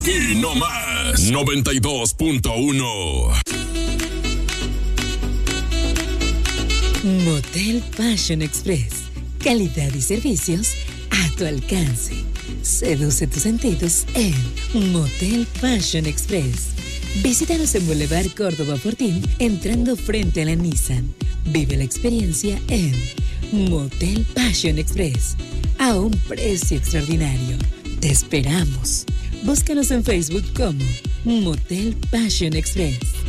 Y no más. 92.1. Motel Fashion Express. Calidad y servicios a tu alcance. Seduce tus sentidos en Motel Fashion Express. Visítanos en Boulevard Córdoba Fortín, entrando frente a la Nissan. Vive la experiencia en Motel Fashion Express. A un precio extraordinario. Te esperamos. Búscanos en Facebook como Motel Fashion Express.